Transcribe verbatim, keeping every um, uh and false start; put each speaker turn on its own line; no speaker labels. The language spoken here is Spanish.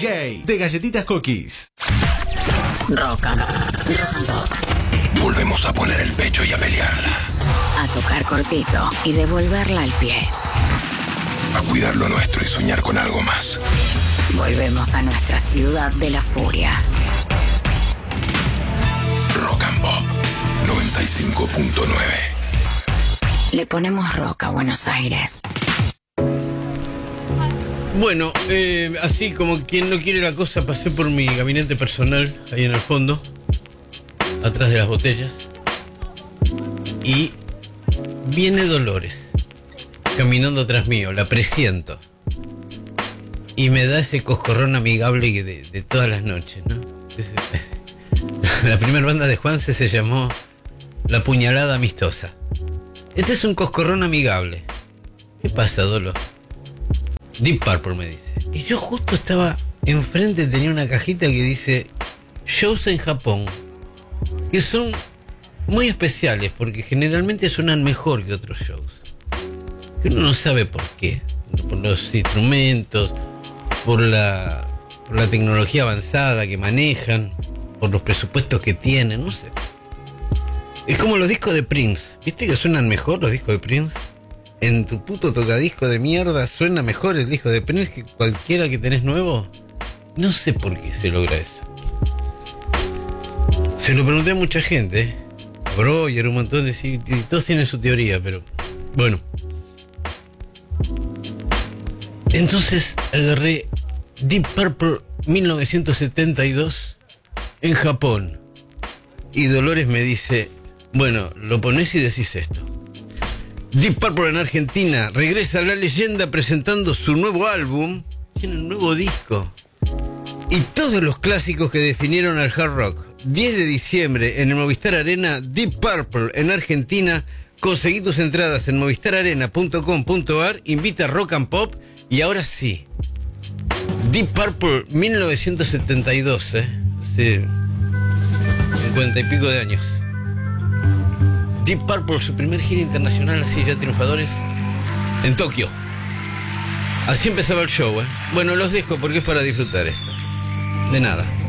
J de Galletitas Cookies.
Rock and, rock and pop.
Volvemos a poner el pecho y a pelearla.
A tocar cortito y devolverla al pie.
A cuidar lo nuestro y soñar con algo más.
Volvemos a nuestra ciudad de la furia.
Rock and Pop noventa y cinco punto nueve.
Le ponemos rock a Buenos Aires.
Bueno, eh, así como quien no quiere la cosa, pasé por mi gabinete personal, ahí en el fondo, atrás de las botellas, y viene Dolores, caminando atrás mío, la presiento, y me da ese coscorrón amigable de, de todas las noches, ¿no? Ese, la primera banda de Juanse se llamó La Puñalada Amistosa. Este es un coscorrón amigable. ¿Qué pasa, Dolo? Deep Purple, me dice. Y yo justo estaba enfrente, tenía una cajita que dice shows en Japón, que son muy especiales porque generalmente suenan mejor que otros shows, que uno no sabe por qué, por los instrumentos, por la, por la tecnología avanzada que manejan, por los presupuestos que tienen, no sé. Es como los discos de Prince, ¿viste que suenan mejor los discos de Prince? En tu puto tocadisco de mierda suena mejor el disco de Prince que cualquiera que tenés nuevo. No sé por qué se logra eso. Se lo pregunté a mucha gente, ¿eh? A Breuer, un montón de... Y todos tienen su teoría, pero... Bueno. Entonces agarré Deep Purple mil novecientos setenta y dos en Japón. Y Dolores me dice, bueno, lo ponés y decís esto. Deep Purple en Argentina regresa a la leyenda presentando su nuevo álbum. Tiene un nuevo disco. Y todos los clásicos que definieron al hard rock. diez de diciembre en el Movistar Arena, Deep Purple en Argentina. Conseguí tus entradas en movistar arena punto com punto ar. Invita a Rock and Pop. Y ahora sí, Deep Purple mil novecientos setenta y dos, ¿eh? Hace cincuenta y pico de años. Deep Purple, su primer gira internacional, así ya triunfadores, en Tokio. Así empezaba el show, ¿eh? Bueno, los dejo porque es para disfrutar esto. De nada.